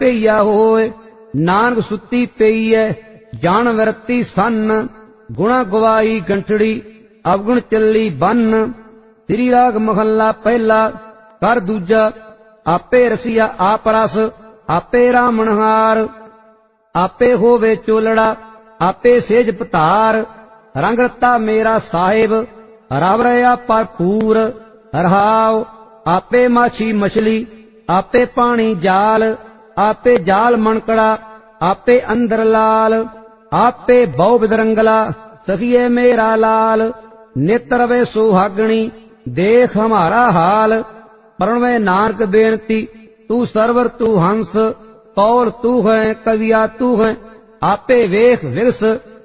ਭਈਆ ਹੋਏ। ਨਾਨਕ ਸੁੱਤੀ ਪਈ ਐ ਜਾਣ ਵਰਤੀ ਸੰਨ, ਗੁਣਾ ਗਵਾਈ ਗੰਠੜੀ ਅਵਗੁਣ ਚੱਲੀ ਬੰਨ। ਸ੍ਰੀ ਰਾਗ ਮਹੱਲਾ ਪਹਿਲਾ ਕਰ ਦੂਜਾ। ਆਪੇ ਰਸੀਆ ਆਪ ਰਸ ਆਪੇ ਰਾਮਣਹਾਰ, ਆਪੇ ਹੋਵੇ ਚੋਲੜਾ ਆਪੇ ਸੇਜ ਪਤਾਰ। ਰੰਗ ਰਤਾ ਮੇਰਾ ਸਾਹਿਬ ਰਵ ਰਿਆ ਭਰਪੂਰ, ਰਹਾਉ ਆਪੇ ਮਾਛੀ ਮਛਲੀ ਆਪੇ ਪਾਣੀ ਜਾਲ। ਆਪੇ ਜਾਲ ਮਣਕੜਾ ਆਪੇ ਅੰਦਰ ਲਾਲ, ਆਪੇ ਬਹੁ ਬਿਦਰੰਗਲਾ ਸਖੀਏ ਮੇਰਾ ਲਾਲ। ਨਿਤ ਰਵੇ ਸੁਹਾਗਣੀ ਦੇਖ ਹਮਾਰਾ ਹਾਲ, ਪਰਣਵੇਂ ਨਾਨਕ ਬੇਨਤੀ ਤੂੰ ਸਰਵਰ ਤੂੰ ਹੰਸ। ਕੌਲ ਤੂੰ ਹੈ ਕਵਿਆ ਤੂੰ ਹੈ ਆਪੇ ਵੇਖ ਵਿਰਸ,